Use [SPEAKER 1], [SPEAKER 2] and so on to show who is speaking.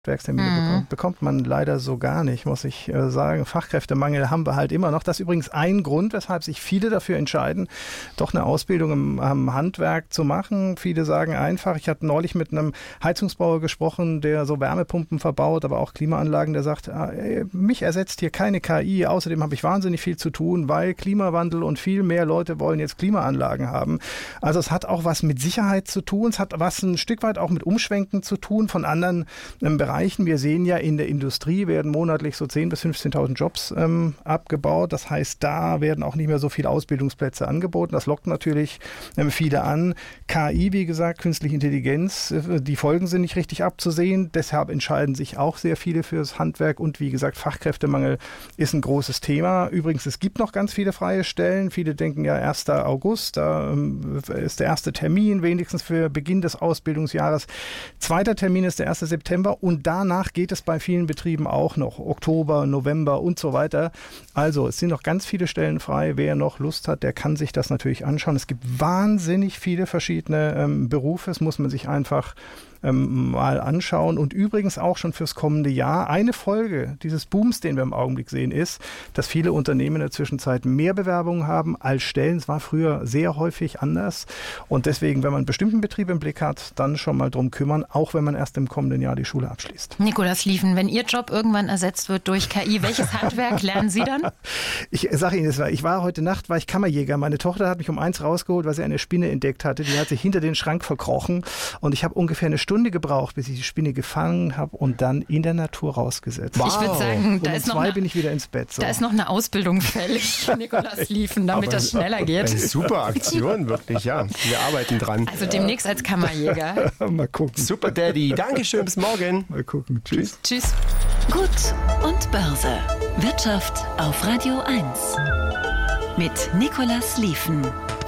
[SPEAKER 1] Handwerkstermine bekommt man leider so gar nicht, muss ich sagen. Fachkräftemangel haben wir halt immer noch. Das ist übrigens ein Grund, weshalb sich viele dafür entscheiden, doch eine Ausbildung im Handwerk zu machen. Viele sagen einfach, ich hatte neulich mit einem Heizungsbauer gesprochen, der so Wärmepumpen verbaut, aber auch Klimaanlagen, der sagt, mich ersetzt hier keine KI. Außerdem habe ich wahnsinnig viel zu tun, weil Klimawandel und viel mehr Leute wollen jetzt Klimaanlagen haben. Also es hat auch was mit Sicherheit zu tun. Es hat was ein Stück weit auch mit Umschwenken zu tun von anderen Bereichen. Wir sehen ja, in der Industrie werden monatlich so 10.000 bis 15.000 Jobs abgebaut. Das heißt, da werden auch nicht mehr so viele Ausbildungsplätze angeboten. Das lockt natürlich viele an. KI, wie gesagt, künstliche Intelligenz, die Folgen sind nicht richtig abzusehen. Deshalb entscheiden sich auch sehr viele fürs Handwerk. Und wie gesagt, Fachkräftemangel ist ein großes Thema. Übrigens, es gibt noch ganz viele freie Stellen. Viele denken ja 1. August, da ist der erste Termin, wenigstens für Beginn des Ausbildungsjahres. Zweiter Termin ist der 1. September und danach geht es bei vielen Betrieben auch noch. Oktober, November und so weiter. Also es sind noch ganz viele Stellen frei. Wer noch Lust hat, der kann sich das natürlich anschauen. Es gibt wahnsinnig viele verschiedene Berufe. Das muss man sich einfach mal anschauen. Und übrigens auch schon fürs kommende Jahr. Eine Folge dieses Booms, den wir im Augenblick sehen, ist, dass viele Unternehmen in der Zwischenzeit mehr Bewerbungen haben als Stellen. Es war früher sehr häufig anders. Und deswegen, wenn man einen bestimmten Betrieb im Blick hat, dann schon mal drum kümmern, auch wenn man erst im kommenden Jahr die Schule abschließt.
[SPEAKER 2] Nikolaus Lieven, wenn Ihr Job irgendwann ersetzt wird durch KI, welches Handwerk lernen Sie dann?
[SPEAKER 1] Ich sage Ihnen, ich war heute Nacht, war ich Kammerjäger. Meine Tochter hat mich um 1 rausgeholt, weil sie eine Spinne entdeckt hatte. Die hat sich hinter den Schrank verkrochen. Und ich habe ungefähr eine Stunde gebraucht, bis ich die Spinne gefangen habe und dann in der Natur rausgesetzt.
[SPEAKER 2] Wow. Ich würde sagen, da ist noch
[SPEAKER 1] bin ich wieder ins Bett. So.
[SPEAKER 2] Da ist noch eine Ausbildung fällig, Nikolaus Lieven, damit das schneller geht.
[SPEAKER 3] Eine super Aktion, wirklich, ja. Wir arbeiten dran.
[SPEAKER 2] Also demnächst als Kammerjäger.
[SPEAKER 1] Mal gucken.
[SPEAKER 3] Super, Daddy. Dankeschön, bis morgen.
[SPEAKER 1] Mal gucken. Tschüss.
[SPEAKER 2] Tschüss.
[SPEAKER 4] Gut und Börse. Wirtschaft auf Radio 1. Mit Nikolaus Lieven.